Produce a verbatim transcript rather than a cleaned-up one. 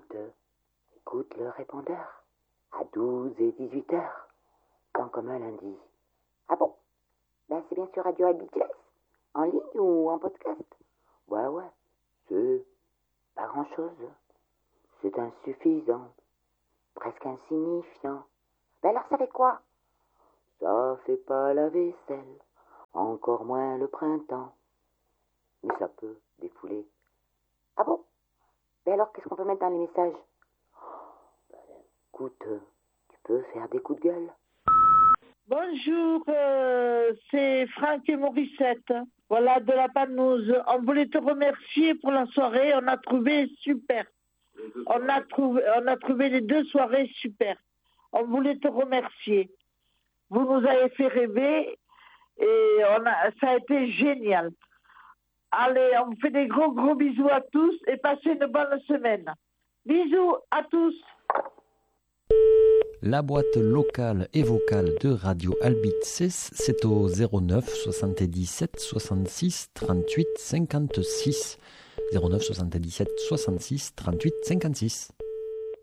écoute, écoute le répondeur. À douze et dix-huit heures. Temps comme un lundi. Ah bon? Ben c'est bien sur Radio Albi Jazz. En ligne ou en podcast? Ouais, ouais. C'est pas grand-chose. C'est insuffisant. Presque insignifiant. Ben alors ça fait quoi? Ça fait pas la vaisselle. Encore moins le printemps. Mais ça peut défouler. Ah bon? Ben alors qu'est-ce qu'on peut mettre dans les messages? Ben, écoute, tu peux faire des coups de gueule. Bonjour, euh, c'est Franck et Morissette. Voilà, de la Panouze. On voulait te remercier pour la soirée. On a trouvé super. On a trouvé, on a trouvé les deux soirées super. On voulait te remercier. Vous nous avez fait rêver et on a, ça a été génial. Allez, on fait des gros gros bisous à tous et passez une bonne semaine. Bisous à tous. La boîte locale et vocale de Radio Albi Jazz, c'est au zéro neuf soixante-dix-sept soixante-six trente-huit cinquante-six. zéro neuf soixante-dix-sept soixante-six trente-huit cinquante-six.